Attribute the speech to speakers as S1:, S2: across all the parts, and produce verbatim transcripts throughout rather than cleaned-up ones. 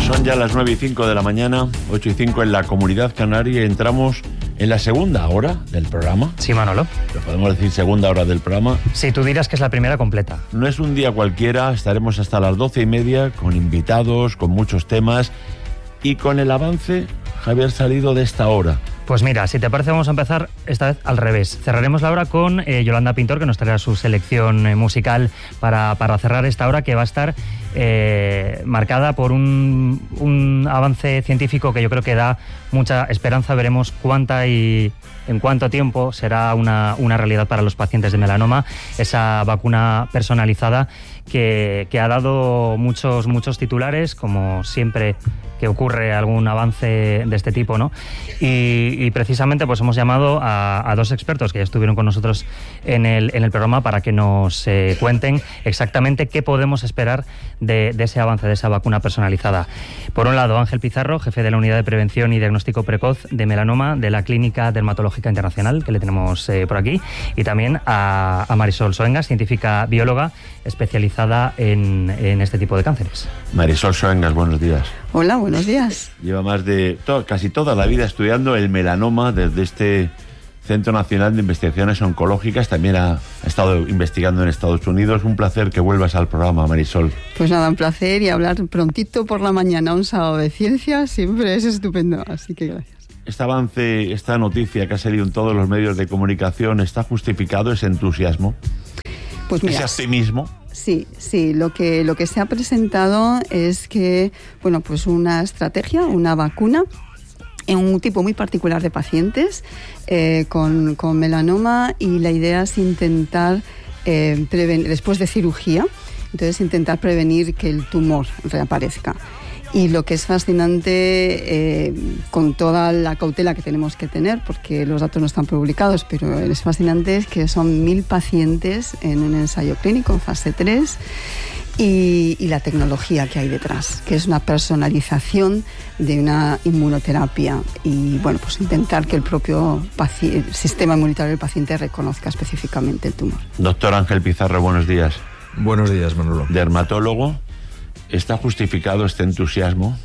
S1: Son ya las nueve y cinco de la mañana, ocho y cinco en la Comunidad Canaria, y entramos en la segunda hora del programa.
S2: Sí, Manolo.
S1: ¿Lo podemos decir segunda hora del programa?
S2: Sí, tú dirás que es la primera completa.
S1: No es un día cualquiera, estaremos hasta las doce y media con invitados, con muchos temas y con el avance, Javier, salido de esta hora.
S2: Pues mira, si te parece vamos a empezar esta vez al revés. Cerraremos la hora con eh, Yolanda Pintor, que nos traerá su selección eh, musical para, para cerrar esta hora, que va a estar eh, marcada por un, un avance científico que yo creo que da mucha esperanza. Veremos cuánta y en cuánto tiempo será una, una realidad para los pacientes de melanoma, esa vacuna personalizada que, que ha dado muchos, muchos titulares, como siempre que ocurre algún avance de este tipo, ¿no? Y, y precisamente pues hemos llamado a, a dos expertos que ya estuvieron con nosotros en el, en el programa para que nos eh, cuenten exactamente qué podemos esperar de, de ese avance, de esa vacuna personalizada. Por un lado, Ángel Pizarro, jefe de la Unidad de Prevención y Diagnóstico Precoz de Melanoma de la Clínica Dermatológica Internacional, que le tenemos eh, por aquí, y también a, a Marisol Soengas, científica bióloga especializada en, en este tipo de cánceres.
S1: Marisol Soengas, buenos días.
S3: Hola, buenos días.
S1: Lleva más de to- casi toda la vida estudiando el melanoma desde este Centro Nacional de Investigaciones Oncológicas. También ha, ha estado investigando en Estados Unidos. Un placer que vuelvas al programa, Marisol.
S3: Pues nada, un placer, y hablar prontito por la mañana, un sábado de ciencia, siempre es estupendo, así que gracias.
S1: Este avance, esta noticia que ha salido en todos los medios de comunicación, ¿está justificado ese entusiasmo?
S3: Pues mira,
S1: ¿Ese optimismo?
S3: Sí, sí, lo que, lo que se ha presentado es que, bueno, pues una estrategia, una vacuna en un tipo muy particular de pacientes eh, con, con melanoma, y la idea es intentar, eh, prevenir, después de cirugía, entonces intentar prevenir que el tumor reaparezca. Y lo que es fascinante, eh, con toda la cautela que tenemos que tener, porque los datos no están publicados, pero es fascinante, es que son mil pacientes en un ensayo clínico en fase tres, y, y la tecnología que hay detrás, que es una personalización de una inmunoterapia, y bueno, pues intentar que el propio paci- el sistema inmunitario del paciente reconozca específicamente el tumor.
S1: Doctor Ángel Pizarro, buenos días.
S4: Buenos días, Manolo.
S1: Dermatólogo. ¿Está justificado este entusiasmo?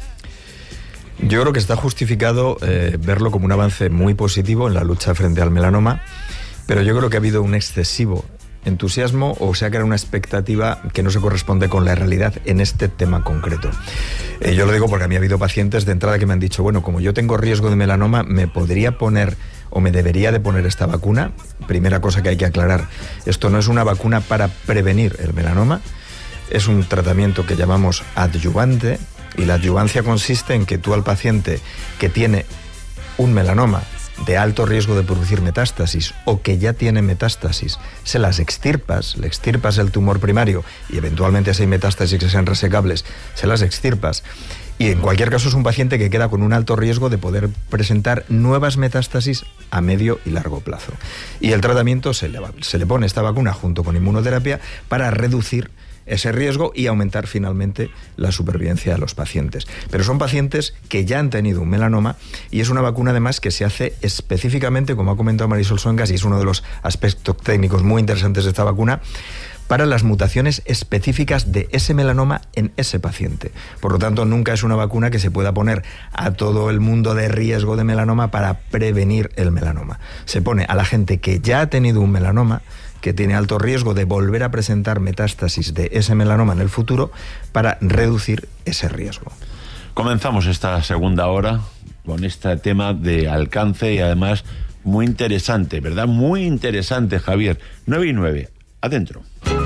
S4: Yo creo que está justificado eh, verlo como un avance muy positivo en la lucha frente al melanoma, pero yo creo que ha habido un excesivo entusiasmo, o se ha creado una expectativa que no se corresponde con la realidad en este tema concreto. Eh, yo lo digo porque a mí ha habido pacientes de entrada que me han dicho, bueno, como yo tengo riesgo de melanoma, ¿me podría poner o me debería de poner esta vacuna? Primera cosa que hay que aclarar, esto no es una vacuna para prevenir el melanoma, es un tratamiento que llamamos adyuvante, y la adyuvancia consiste en que tú al paciente que tiene un melanoma de alto riesgo de producir metástasis, o que ya tiene metástasis, se las extirpas, le extirpas el tumor primario, y eventualmente si hay metástasis que sean resecables, se las extirpas. Y en cualquier caso es un paciente que queda con un alto riesgo de poder presentar nuevas metástasis a medio y largo plazo. Y el tratamiento se le, se le pone esta vacuna junto con inmunoterapia para reducir ese riesgo y aumentar finalmente la supervivencia de los pacientes. Pero son pacientes que ya han tenido un melanoma, y es una vacuna además que se hace específicamente, como ha comentado Marisol Soengas, y es uno de los aspectos técnicos muy interesantes de esta vacuna, para las mutaciones específicas de ese melanoma en ese paciente. Por lo tanto, nunca es una vacuna que se pueda poner a todo el mundo de riesgo de melanoma para prevenir el melanoma. Se pone a la gente que ya ha tenido un melanoma, que tiene alto riesgo de volver a presentar metástasis de ese melanoma en el futuro, para reducir ese riesgo.
S1: Comenzamos esta segunda hora con este tema de alcance, y además muy interesante, ¿verdad? Muy interesante, Javier. nueve y nueve, adentro.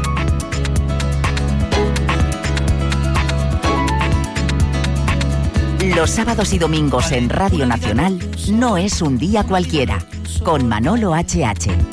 S5: Los sábados y domingos en Radio Nacional no es un día cualquiera, con Manolo H H.